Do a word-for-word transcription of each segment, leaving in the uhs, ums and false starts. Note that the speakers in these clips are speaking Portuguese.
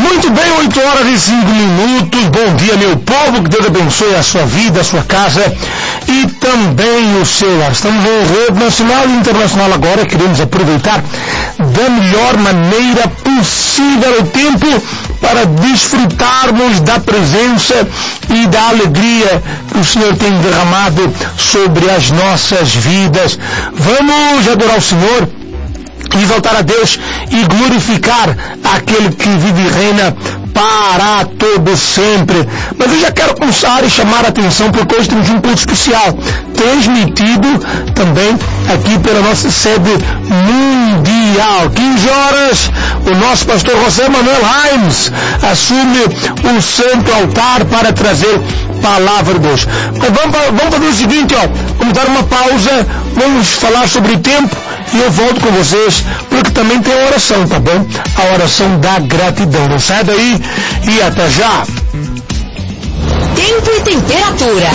Muito bem, oito horas e cinco minutos. Bom dia, meu povo. Que Deus abençoe a sua vida, a sua casa e também o seu lar. Estamos em rede nacional e internacional agora. Queremos aproveitar da melhor maneira possível o tempo para desfrutarmos da presença e da alegria que o Senhor tem derramado sobre as nossas vidas. Vamos adorar o Senhor e voltar a Deus e glorificar aquele que vive e reina para todo sempre. Mas eu já quero começar e chamar a atenção, porque hoje temos um culto especial, transmitido também aqui pela nossa sede mundial. quinze horas, o nosso pastor José Manuel Raimes assume o santo altar para trazer palavra de Deus. Mas vamos, vamos fazer o seguinte, ó, vamos dar uma pausa, vamos falar sobre o tempo e eu volto com vocês, porque também tem a oração, tá bom? A oração da gratidão. Não sai daí e até já! Tempo e temperatura.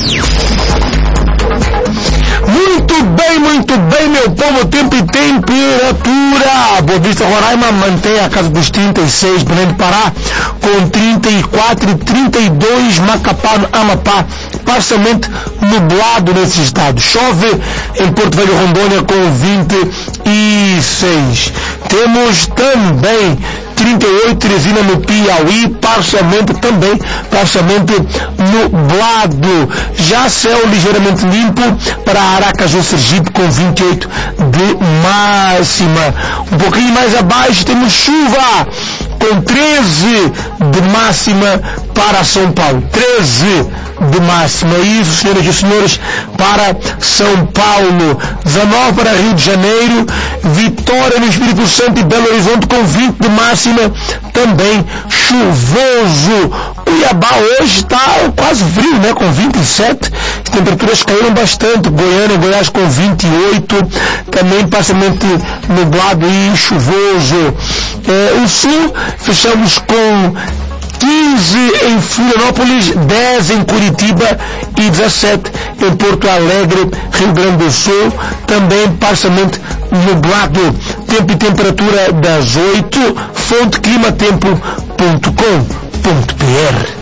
Muito bem, muito bem, meu povo, tempo e temperatura. Boa Vista, Roraima, mantém a casa dos trinta e seis, Belém do Pará, com trinta e quatro e trinta e dois, Macapá, Amapá, parcialmente nublado nesse estado. Chove em Porto Velho, Rondônia, com vinte e seis. Temos também trinta e oito, Teresina, no Piauí, parcialmente também, parcialmente nublado. Já céu ligeiramente limpo para Aracaju, Sergipe, com vinte e oito de máxima. Um pouquinho mais abaixo temos chuva, com treze de máxima para São Paulo. treze de máxima. Isso, senhoras e senhores, para São Paulo. dezenove para Rio de Janeiro, Vitória no Espírito Santo e Belo Horizonte com vinte de máxima, também chuvoso. Cuiabá hoje está quase frio, né? Com vinte e sete. As temperaturas caíram bastante. Goiânia, Goiás com vinte e oito, também parcialmente nublado e chuvoso. É, o sul, fechamos com quinze em Florianópolis, dez em Curitiba e dezessete em Porto Alegre, Rio Grande do Sul, também parcialmente nublado. Tempo e temperatura das oito, fonte climatempo ponto com ponto b r.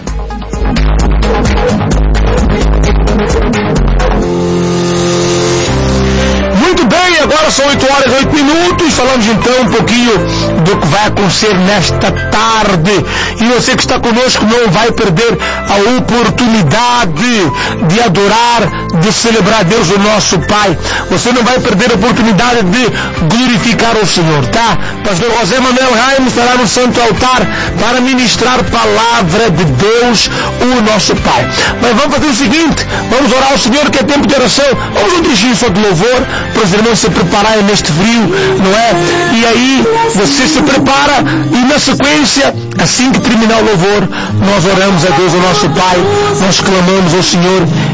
Muito bem, agora são oito horas e oito minutos. Falamos então um pouquinho do que vai acontecer nesta tarde. E você que está conosco não vai perder a oportunidade de adorar, de celebrar Deus, o nosso Pai. Você não vai perder a oportunidade de glorificar o Senhor, tá? Pastor José Manuel Raimes estará no santo altar para ministrar palavra de Deus, o nosso Pai. Mas vamos fazer o seguinte, vamos orar ao Senhor, que é tempo de oração. Vamos um trechinho só de louvor, para os irmãos se prepararem neste frio, não é? E aí, você se prepara e na sequência, assim que terminar o louvor, nós oramos a Deus, o nosso Pai, nós clamamos ao Senhor